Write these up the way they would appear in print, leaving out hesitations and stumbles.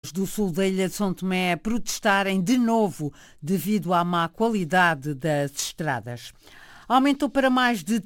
do sul da ilha de São Tomé protestarem de novo devido à má qualidade das estradas. Aumentou para mais de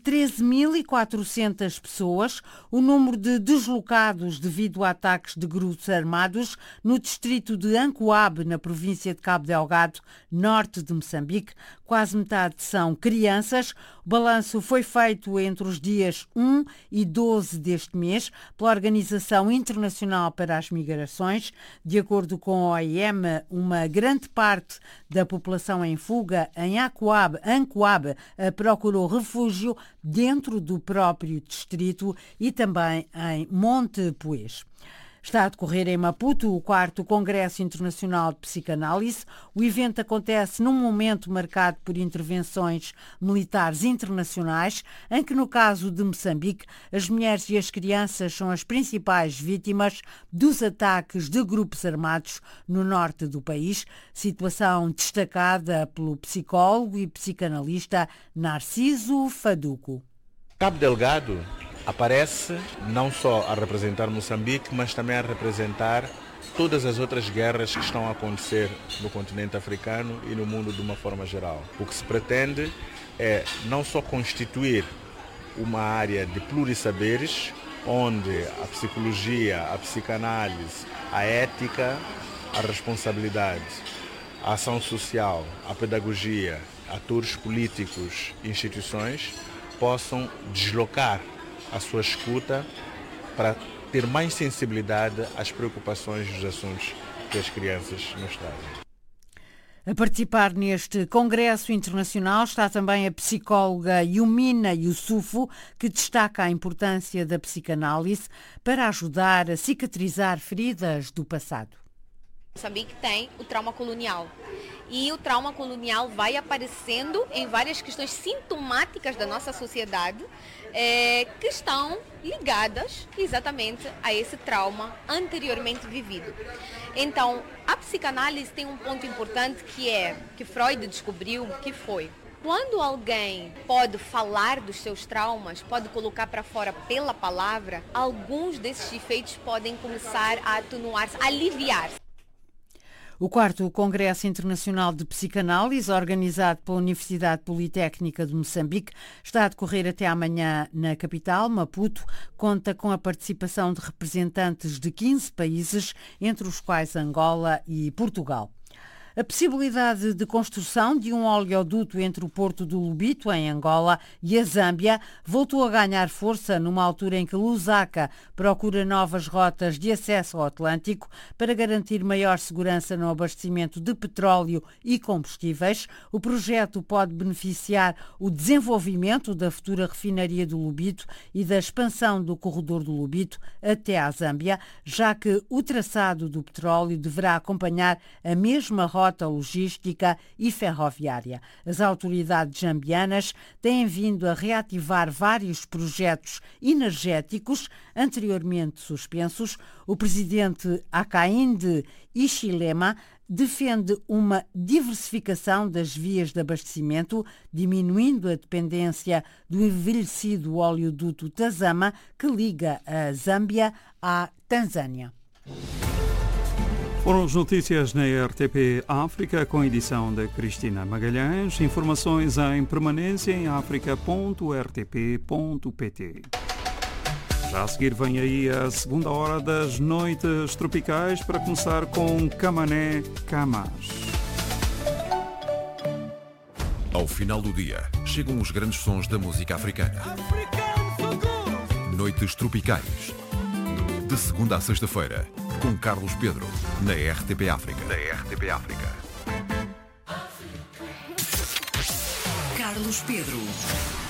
13.400 pessoas o número de deslocados devido a ataques de grupos armados no distrito de Ancoabe, na província de Cabo Delgado, norte de Moçambique. Quase metade são crianças. O balanço foi feito entre os dias 1 e 12 deste mês pela Organização Internacional para as Migrações. De acordo com a OIM, uma grande parte da população em fuga em Ancoabe procurou refúgio dentro do próprio distrito e também em Monte Puez. Está a decorrer em Maputo o 4º Congresso Internacional de Psicanálise. O evento acontece num momento marcado por intervenções militares internacionais, em que, no caso de Moçambique, as mulheres e as crianças são as principais vítimas dos ataques de grupos armados no norte do país, situação destacada pelo psicólogo e psicanalista Narciso Faduco. Cabo Delgado aparece não só a representar Moçambique, mas também a representar todas as outras guerras que estão a acontecer no continente africano e no mundo de uma forma geral. O que se pretende é não só constituir uma área de plurissaberes, onde a psicologia, a psicanálise, a ética, a responsabilidade, a ação social, a pedagogia, atores políticos, instituições, possam deslocar a sua escuta para ter mais sensibilidade às preocupações dos assuntos que as crianças nos trazem. A participar neste Congresso Internacional está também a psicóloga Yumina Yusufu, que destaca a importância da psicanálise para ajudar a cicatrizar feridas do passado. Moçambique tem o trauma colonial e o trauma colonial vai aparecendo em várias questões sintomáticas da nossa sociedade que estão ligadas exatamente a esse trauma anteriormente vivido. Então, a psicanálise tem um ponto importante que Freud descobriu, que foi: quando alguém pode falar dos seus traumas, pode colocar para fora pela palavra, alguns desses efeitos podem começar a atenuar-se, a aliviar-se. O 4º Congresso Internacional de Psicanálise, organizado pela Universidade Politécnica de Moçambique, está a decorrer até amanhã na capital, Maputo. Conta com a participação de representantes de 15 países, entre os quais Angola e Portugal. A possibilidade de construção de um oleoduto entre o porto do Lubito, em Angola, e a Zâmbia voltou a ganhar força numa altura em que Lusaka procura novas rotas de acesso ao Atlântico para garantir maior segurança no abastecimento de petróleo e combustíveis. O projeto pode beneficiar o desenvolvimento da futura refinaria do Lubito e da expansão do corredor do Lubito até à Zâmbia, já que o traçado do petróleo deverá acompanhar a mesma rota logística e ferroviária. As autoridades zambianas têm vindo a reativar vários projetos energéticos anteriormente suspensos. O presidente Hakainde Hichilema defende uma diversificação das vias de abastecimento, diminuindo a dependência do envelhecido oleoduto Tazama, que liga a Zâmbia à Tanzânia. Foram as notícias na RTP África, com edição de Cristina Magalhães. Informações em permanência em africa.rtp.pt. Já a seguir vem aí a segunda hora das noites tropicais, para começar com Camané Camas. Ao final do dia, chegam os grandes sons da música africana. Noites tropicais. De segunda a sexta-feira, com Carlos Pedro, na RTP África. Carlos Pedro.